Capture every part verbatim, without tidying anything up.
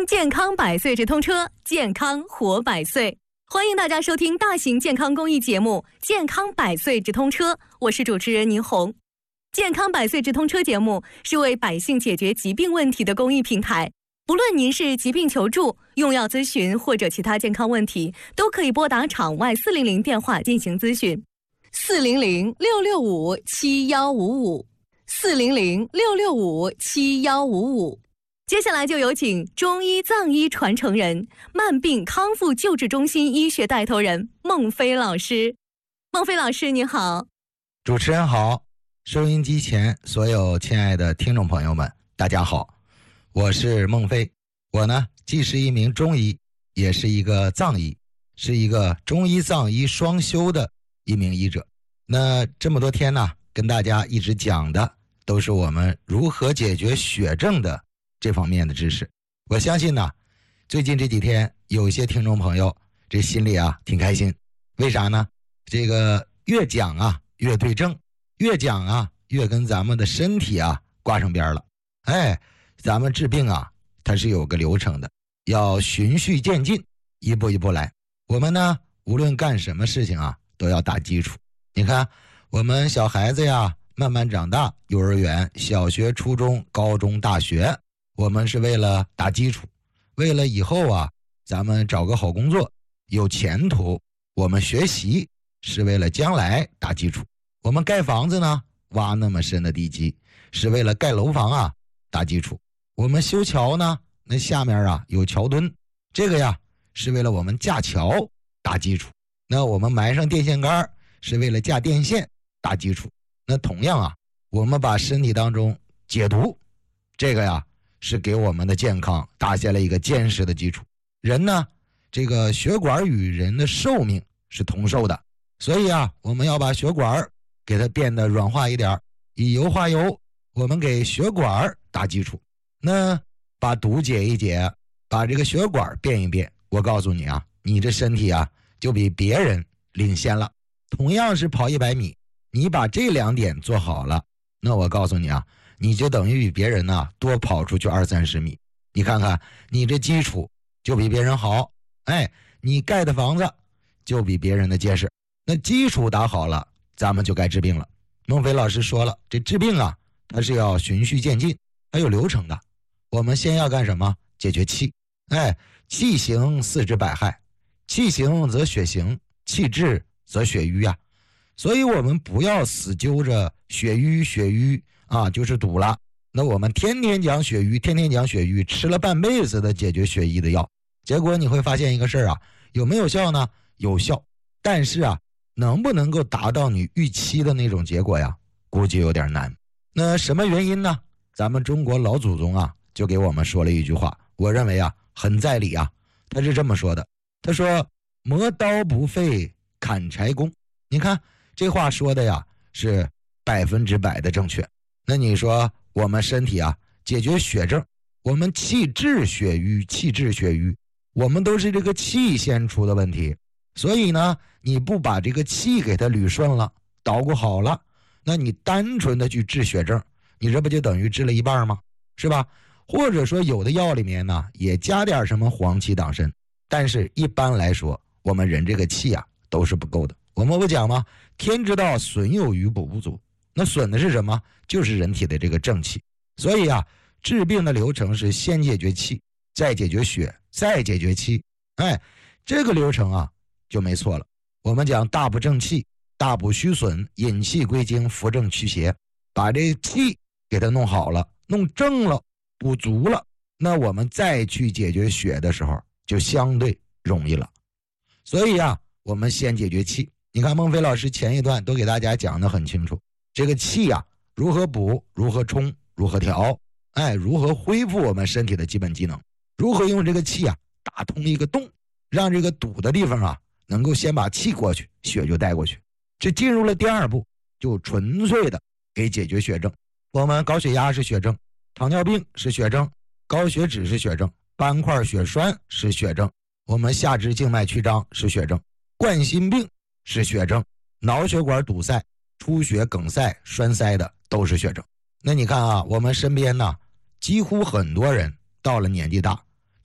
健康百岁直通车，健康活百岁。欢迎大家收听大型健康公益节目《健康百岁直通车》，我是主持人倪红。健康百岁直通车节目是为百姓解决疾病问题的公益平台，不论您是疾病求助、用药咨询或者其他健康问题，都可以拨打场外四零零电话进行咨询。四零零六六五七幺五五，四零零六六五七幺五五。接下来就有请中医藏医传承人、慢病康复救治中心医学带头人孟飞老师。孟飞老师您好。 主持人好，收音机前所有亲爱的听众朋友们大家好，我是孟飞。我呢既是一名中医，也是一个藏医，是一个中医藏医双修的一名医者。那这么多天呢，跟大家一直讲的都是我们如何解决血症的这方面的知识。我相信呢，最近这几天有一些听众朋友这心里啊挺开心。为啥呢？这个越讲啊越对症，越讲啊越跟咱们的身体啊挂上边了。哎，咱们治病啊它是有个流程的，要循序渐进，一步一步来。我们呢无论干什么事情啊都要打基础。你看我们小孩子呀慢慢长大，幼儿园、小学、初中、高中、大学，我们是为了打基础，为了以后啊咱们找个好工作有前途。我们学习是为了将来打基础，我们盖房子呢挖那么深的地基是为了盖楼房啊打基础，我们修桥呢那下面啊有桥墩，这个呀是为了我们架桥打基础。那我们埋上电线杆是为了架电线打基础。那同样啊，我们把身体当中解毒，这个呀是给我们的健康打下了一个坚实的基础。人呢这个血管与人的寿命是同寿的，所以啊我们要把血管给它变得软化一点，以油化油，我们给血管打基础。那把毒解一解，把这个血管变一变，我告诉你啊，你这身体啊就比别人领先了。同样是跑一百米，你把这两点做好了，那我告诉你啊，你就等于比别人呢、啊、多跑出去二三十米。你看看你这基础就比别人好，哎，你盖的房子就比别人的结实。那基础打好了，咱们就该治病了。孟飞老师说了，这治病啊它是要循序渐进，它有流程的。我们先要干什么？解决气。哎，气行四肢百害，气行则血行，气滞则血瘀啊。所以我们不要死揪着血瘀血瘀啊，就是堵了。那我们天天讲血瘀，天天讲血瘀，吃了半辈子的解决血瘀的药，结果你会发现一个事儿啊，有没有效呢？有效，但是啊，能不能够达到你预期的那种结果呀？估计有点难。那什么原因呢？咱们中国老祖宗啊，就给我们说了一句话，我认为啊，很在理啊。他是这么说的，他说：“磨刀不费砍柴工。”你看这话说的呀，是百分之百的正确。那你说我们身体啊，解决血症，我们气滞血瘀，气滞血瘀，我们都是这个气先出的问题。所以呢，你不把这个气给它捋顺了，捣鼓好了，那你单纯的去治血症，你这不就等于治了一半吗？是吧？或者说有的药里面呢，也加点什么黄芪党参，但是一般来说，我们人这个气啊，都是不够的。我们不讲吗？天之道，损有余，补不足。那损的是什么？就是人体的这个正气。所以啊，治病的流程是先解决气，再解决血，再解决气。哎，这个流程啊就没错了。我们讲大补正气，大补虚损，引气归经，扶正祛邪，把这气给它弄好了，弄正了，补足了，那我们再去解决血的时候就相对容易了。所以啊，我们先解决气。你看孟飞老师前一段都给大家讲得很清楚，这个气啊如何补，如何冲，如何调，哎，如何恢复我们身体的基本机能，如何用这个气啊打通一个洞，让这个堵的地方啊能够先把气过去，血就带过去。这进入了第二步，就纯粹的给解决血症。我们高血压是血症，糖尿病是血症，高血脂是血症，斑块血栓是血症，我们下肢静脉曲张是血症，冠心病是血症，脑血管堵塞、出血、梗塞、栓塞的都是血症。那你看啊，我们身边呢，几乎很多人到了年纪大，这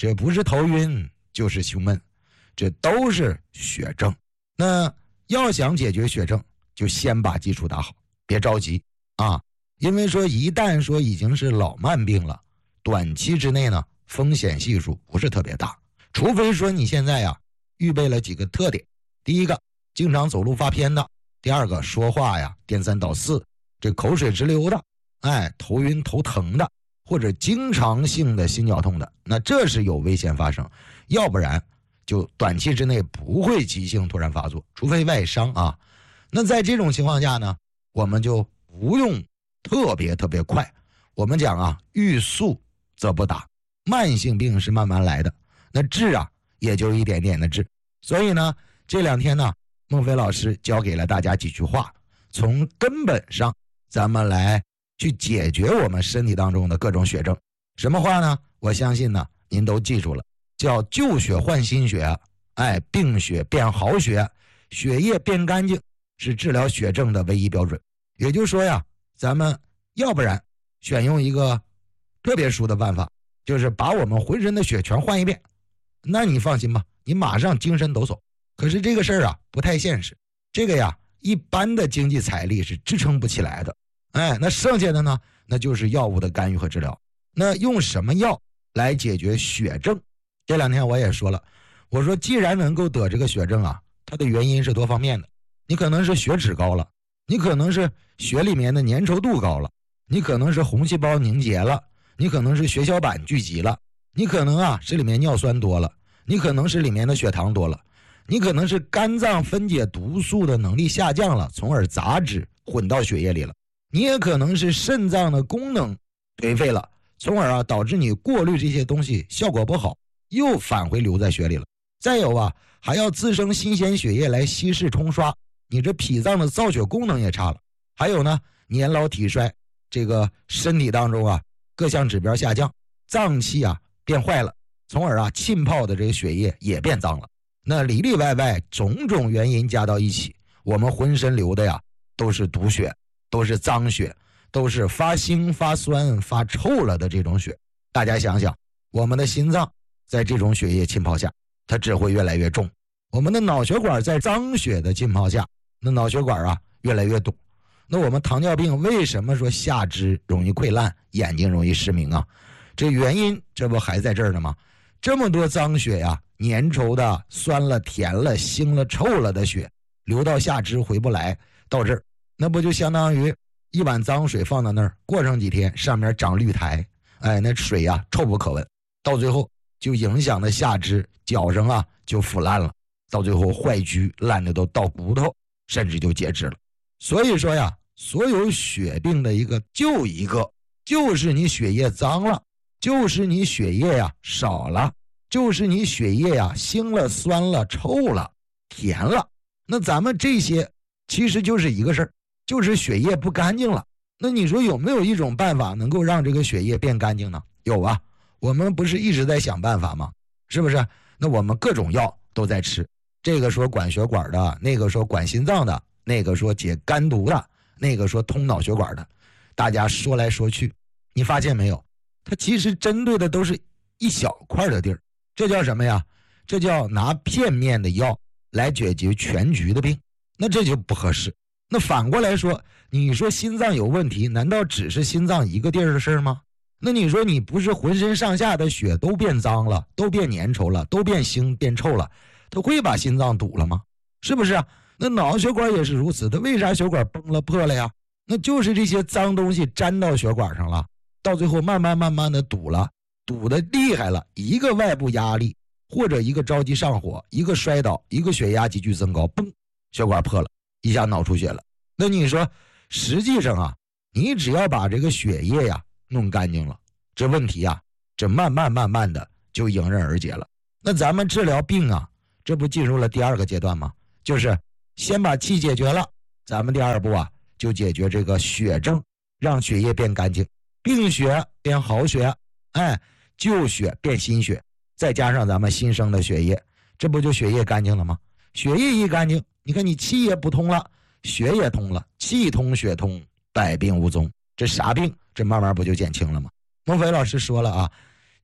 这不是头晕就是胸闷，这都是血症。那要想解决血症，就先把基础打好，别着急啊。因为说一旦说已经是老慢病了，短期之内呢风险系数不是特别大，除非说你现在呀预备了几个特点。第一个，经常走路发偏的；第二个，说话呀颠三倒四，这口水直流的，哎，头晕头疼的，或者经常性的心绞痛的，那这是有危险发生，要不然就短期之内不会急性突然发作，除非外伤啊。那在这种情况下呢，我们就不用特别特别快。我们讲啊，欲速则不达，慢性病是慢慢来的，那治啊也就一点点的治。所以呢，这两天呢，孟非老师教给了大家几句话，从根本上咱们来去解决我们身体当中的各种血症。什么话呢？我相信呢您都记住了，叫旧血换新血，哎，病血变好血，血液变干净是治疗血症的唯一标准。也就是说呀，咱们要不然选用一个特别殊的办法，就是把我们浑身的血全换一遍，那你放心吧，你马上精神抖擞。可是这个事儿啊不太现实，这个呀一般的经济财力是支撑不起来的。哎，那剩下的呢，那就是药物的干预和治疗。那用什么药来解决血症？这两天我也说了，我说既然能够得这个血症啊，它的原因是多方面的。你可能是血脂高了，你可能是血里面的粘稠度高了，你可能是红细胞凝结了，你可能是血小板聚集了，你可能啊是里面尿酸多了，你可能是里面的血糖多了，你可能是肝脏分解毒素的能力下降了，从而杂质混到血液里了，你也可能是肾脏的功能颓废了，从而啊导致你过滤这些东西效果不好，又返回留在血里了。再有啊，还要滋生新鲜血液来稀释冲刷，你这脾脏的造血功能也差了。还有呢，年老体衰，这个身体当中啊各项指标下降，脏器啊变坏了，从而啊浸泡的这个血液也变脏了。那里里外外种种原因加到一起，我们浑身流的呀都是毒血，都是脏血，都是发腥发酸发臭了的这种血。大家想想，我们的心脏在这种血液浸泡下，它只会越来越重。我们的脑血管在脏血的浸泡下，那脑血管啊越来越堵。那我们糖尿病为什么说下肢容易溃烂，眼睛容易失明啊？这原因这不还在这儿呢吗？这么多脏血呀，粘稠的、酸了、甜了、腥了、臭了的血流到下肢回不来，到这儿那不就相当于一碗脏水放到那儿，过上几天上面长绿苔，哎，那水呀臭不可闻，到最后就影响了下肢，脚上啊就腐烂了，到最后坏疽烂的都到骨头，甚至就截肢了。所以说呀，所有血病的一个就一个，就是你血液脏了，就是你血液呀少了，就是你血液呀腥了、酸了、臭了、甜了。那咱们这些其实就是一个事儿，就是血液不干净了。那你说有没有一种办法能够让这个血液变干净呢？有啊，我们不是一直在想办法吗？是不是？那我们各种药都在吃，这个说管血管的，那个说管心脏的，那个说解肝毒的，那个说通脑血管的，大家说来说去，你发现没有？它其实针对的都是一小块的地儿。这叫什么呀？这叫拿片面的药来解决全局的病，那这就不合适。那反过来说，你说心脏有问题，难道只是心脏一个地儿的事吗？那你说你不是浑身上下的血都变脏了，都变粘稠了，都变腥变臭了，它会把心脏堵了吗？是不是啊？那脑血管也是如此，它为啥血管崩了破了呀？那就是这些脏东西粘到血管上了，到最后慢慢慢慢的堵了，堵得厉害了，一个外部压力或者一个着急上火，一个摔倒，一个血压急剧增高，嘣，血管破了，一下脑出血了。那你说实际上啊，你只要把这个血液呀弄干净了，这问题啊这慢慢慢慢的就迎刃而解了。那咱们治疗病啊，这不进入了第二个阶段吗？就是先把气解决了，咱们第二步啊就解决这个血症，让血液变干净，病血变好血，哎，旧血变新血，再加上咱们新生的血液，这不就血液干净了吗？血液一干净，你看你气也不通了，血也通了，气通血通，百病无踪，这啥病这慢慢不就减轻了吗？孟非老师说了啊，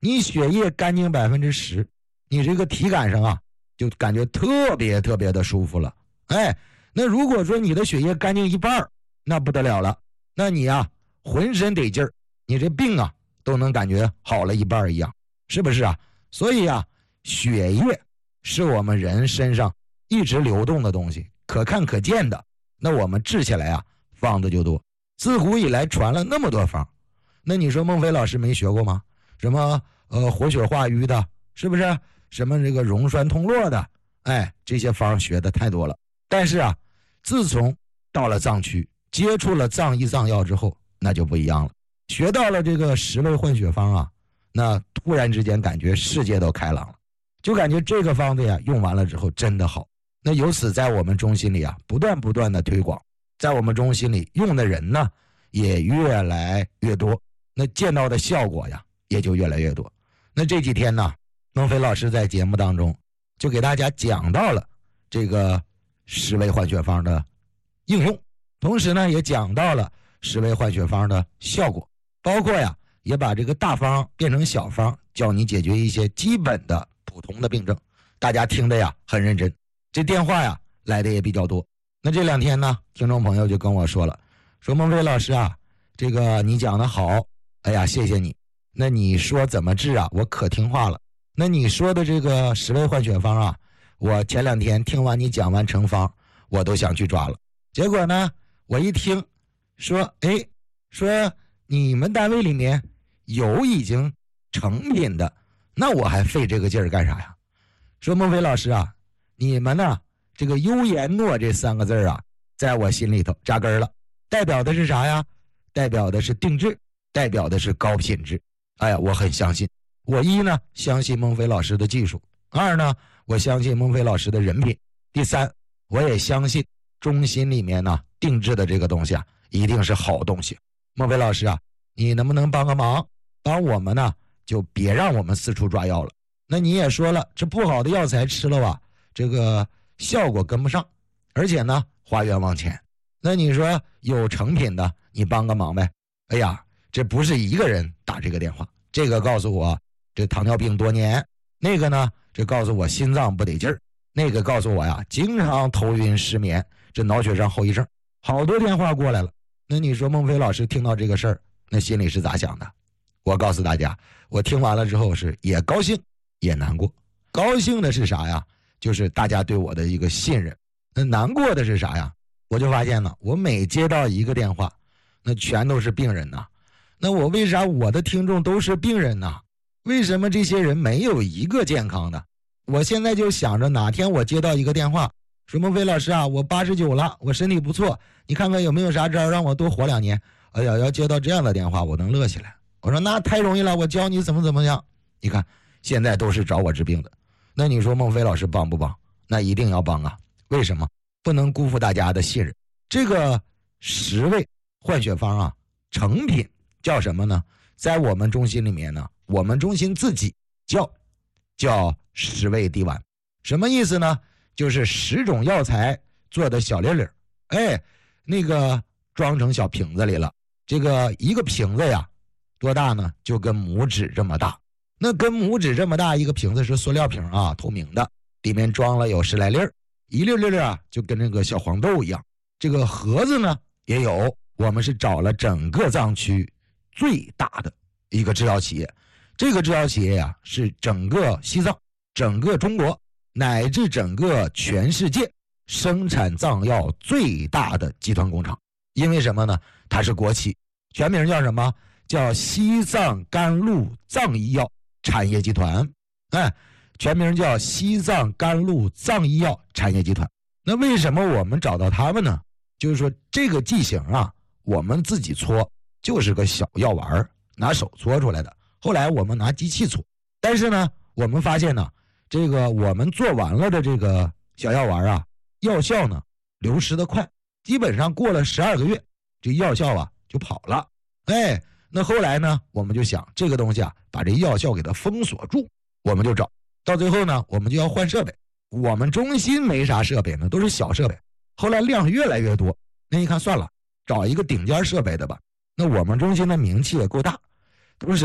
你血液干净百分之十，你这个体感上啊，就感觉特别特别的舒服了。哎，那如果说你的血液干净一半，那不得了了，那你啊浑身得劲儿，你这病啊都能感觉好了一半一样，是不是啊？所以啊，血液是我们人身上一直流动的东西，可看可见的，那我们治起来啊方子就多。自古以来传了那么多方，那你说孟非老师没学过吗？什么呃活血化瘀的，是不是？什么这个溶栓通络的，哎，这些方学的太多了。但是啊，自从到了藏区，接触了藏医藏药之后，那就不一样了。学到了这个十味换血方啊，那突然之间感觉世界都开朗了，就感觉这个方子呀用完了之后真的好。那由此在我们中心里啊，不断不断的推广，在我们中心里用的人呢也越来越多，那见到的效果呀也就越来越多。那这几天呢，孟非老师在节目当中就给大家讲到了这个十味换血方的应用，同时呢也讲到了十味换血方的效果，包括呀也把这个大方变成小方，教你解决一些基本的普通的病症。大家听的呀很认真，这电话呀来的也比较多。那这两天呢，听众朋友就跟我说了，说孟非老师啊，这个你讲的好，哎呀谢谢你。那你说怎么治啊，我可听话了。那你说的这个十味换血方啊，我前两天听完你讲完成方，我都想去抓了。结果呢，我一听说，哎，说你们单位里面有已经成品的，那我还费这个劲儿干啥呀？说孟非老师啊，你们呢这个优言诺这三个字啊，在我心里头扎根了，代表的是啥呀？代表的是定制，代表的是高品质。哎呀，我很相信。我一呢相信孟非老师的技术，二呢我相信孟非老师的人品，第三我也相信中心里面呢定制的这个东西啊一定是好东西。孟非老师啊，你能不能帮个忙，帮我们呢就别让我们四处抓药了。那你也说了，这不好的药材吃了吧，这个效果跟不上，而且呢花冤枉钱。那你说有成品的你帮个忙呗。哎呀，这不是一个人打这个电话，这个告诉我这糖尿病多年，那个呢这告诉我心脏不得劲儿，那个告诉我呀经常头晕失眠，这脑血栓后遗症，好多电话过来了。那你说孟非老师听到这个事儿，那心里是咋想的？我告诉大家，我听完了之后是也高兴也难过。高兴的是啥呀？就是大家对我的一个信任。那难过的是啥呀？我就发现了，我每接到一个电话，那全都是病人呐。那我为啥我的听众都是病人呢？为什么这些人没有一个健康的？我现在就想着哪天我接到一个电话，说孟非老师啊，我八十九了，我身体不错，你看看有没有啥招让我多活两年。哎呀，要接到这样的电话我能乐起来。我说那太容易了，我教你怎么怎么样。你看现在都是找我治病的，那你说孟非老师帮不帮？那一定要帮啊。为什么？不能辜负大家的信任。这个十味换血方啊，成品叫什么呢？在我们中心里面呢，我们中心自己叫叫十味滴丸。什么意思呢？就是十种药材做的小粒粒，哎，那个装成小瓶子里了。这个一个瓶子呀，多大呢？就跟拇指这么大。那跟拇指这么大一个瓶子是塑料瓶啊，透明的，里面装了有十来粒儿，一粒粒粒啊，就跟那个小黄豆一样。这个盒子呢也有，我们是找了整个藏区最大的一个制药企业，这个制药企业呀、啊、是整个西藏、整个中国乃至整个全世界生产藏药最大的集团工厂。因为什么呢？它是国企，全名叫什么？叫西藏甘露藏医药产业集团。哎，全名叫西藏甘露藏医药产业集团。那为什么我们找到他们呢？就是说这个剂型啊，我们自己搓就是个小药丸，拿手搓出来的。后来我们拿机器搓，但是呢，我们发现呢，这个我们做完了的这个小药丸啊，药效呢流失的快，基本上过了十二个月，这药效啊就跑了。哎，那后来呢，我们就想这个东西啊，把这药效给它封锁住，我们就找到最后呢，我们就要换设备。我们中心没啥设备呢，都是小设备。后来量越来越多，那一看算了，找一个顶尖设备的吧。那我们中心的名气也够大，同时呢，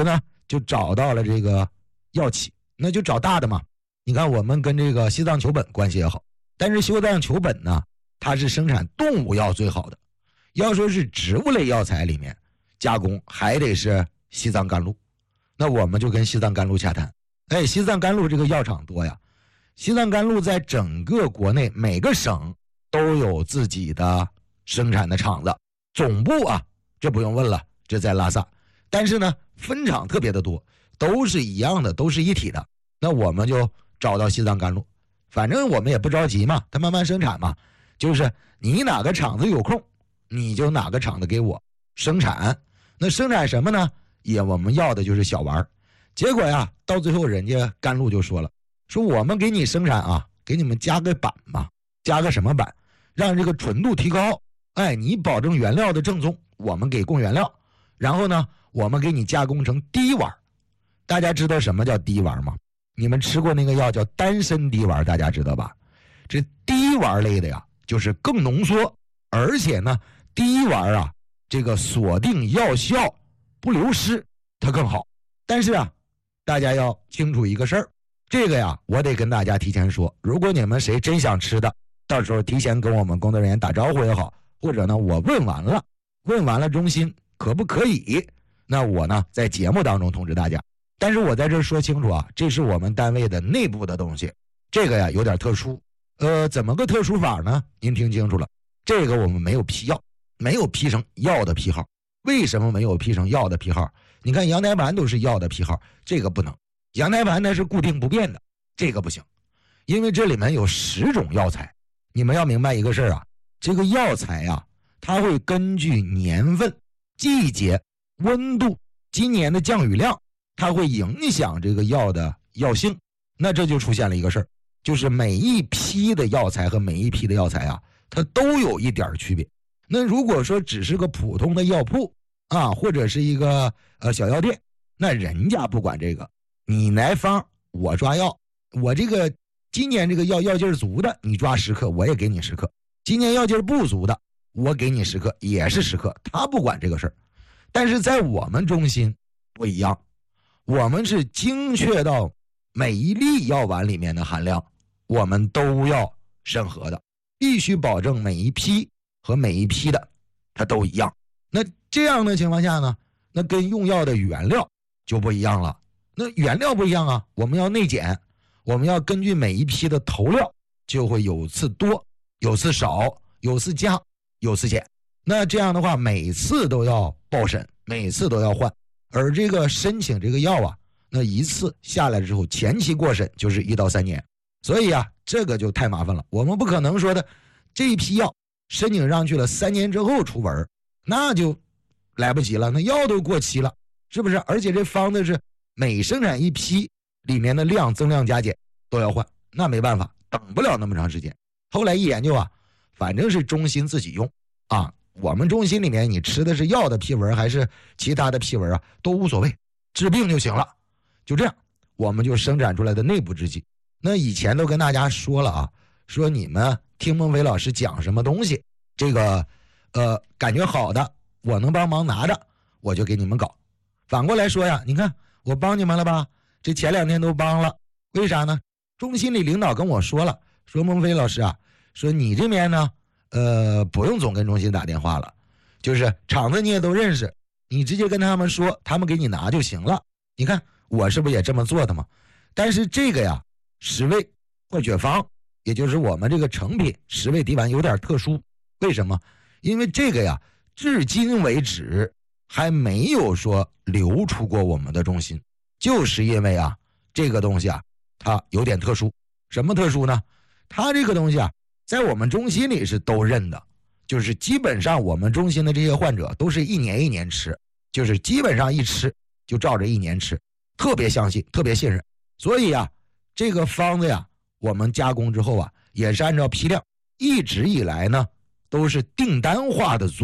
就找到了这个药企，那就找大的嘛。你看我们跟这个西藏球本关系也好，但是西藏球本呢，它是生产动物药最好的。要说是植物类药材里面加工，还得是西藏甘露。那我们就跟西藏甘露洽谈。哎，西藏甘露这个药厂多呀，西藏甘露在整个国内每个省都有自己的生产的厂子，总部啊，这不用问了，这在拉萨。但是呢，分厂特别的多，都是一样的，都是一体的。那我们就找到西藏甘露，反正我们也不着急嘛，它慢慢生产嘛，就是你哪个厂子有空，你就哪个厂子给我生产。那生产什么呢？也我们要的就是小丸。结果呀，到最后人家甘露就说了，说我们给你生产啊，给你们加个板嘛，加个什么板，让这个纯度提高。哎，你保证原料的正宗，我们给供原料，然后呢，我们给你加工成滴丸。大家知道什么叫滴丸吗？你们吃过那个药叫丹参滴丸，大家知道吧？这滴丸类的呀，就是更浓缩，而且呢，滴丸啊，这个锁定药效不流失，它更好。但是啊，大家要清楚一个事儿，这个呀，我得跟大家提前说，如果你们谁真想吃的，到时候提前跟我们工作人员打招呼也好，或者呢，我问完了，问完了中心可不可以，那我呢在节目当中通知大家。但是我在这说清楚啊，这是我们单位的内部的东西，这个呀有点特殊。呃，怎么个特殊法呢？您听清楚了，这个我们没有批药，没有批成药的批号。为什么没有批成药的批号？你看羊胎盘都是药的批号，这个不能。羊胎盘呢是固定不变的，这个不行，因为这里面有十种药材。你们要明白一个事儿啊，这个药材啊，它会根据年份、季节、温度、今年的降雨量，它会影响这个药的药性。那这就出现了一个事儿，就是每一批的药材和每一批的药材啊，它都有一点区别。那如果说只是个普通的药铺啊，或者是一个呃小药店，那人家不管这个，你来方我抓药，我这个今年这个药药劲足的，你抓十克我也给你十克，今年药劲不足的，我给你十克也是十克，他不管这个事儿。但是在我们中心不一样，我们是精确到每一粒药丸里面的含量，我们都要审核的，必须保证每一批和每一批的它都一样。那这样的情况下呢，那跟用药的原料就不一样了。那原料不一样啊，我们要内检，我们要根据每一批的投料，就会有次多，有次少，有次加，有次减。那这样的话，每次都要报审，每次都要换。而这个申请这个药啊，那一次下来之后，前期过审就是一到三年，所以啊，这个就太麻烦了。我们不可能说的这一批药申请上去了，三年之后出文，那就来不及了，那药都过期了，是不是？而且这方子是每生产一批里面的量增量加减都要换，那没办法，等不了那么长时间。后来一研究啊，反正是中心自己用啊。我们中心里面你吃的是药的批文还是其他的批文啊，都无所谓，治病就行了。就这样，我们就生产出来的内部制剂。那以前都跟大家说了啊，说你们听孟非老师讲什么东西，这个呃感觉好的，我能帮忙拿着，我就给你们搞。反过来说呀，你看我帮你们了吧？这前两天都帮了，为啥呢？中心里领导跟我说了，说孟非老师啊，说你这边呢。呃，不用总跟中心打电话了，就是厂子你也都认识，你直接跟他们说，他们给你拿就行了。你看我是不是也这么做的嘛？但是这个呀，十味化血方，也就是我们这个成品十味滴丸有点特殊，为什么？因为这个呀，至今为止还没有说流出过我们的中心，就是因为啊，这个东西啊，它有点特殊。什么特殊呢？它这个东西啊，在我们中心里是都认的，就是基本上我们中心的这些患者都是一年一年吃，就是基本上一吃就照着一年吃，特别相信，特别信任。所以啊，这个方子呀，我们加工之后啊，也是按照批量，一直以来呢都是订单化的做。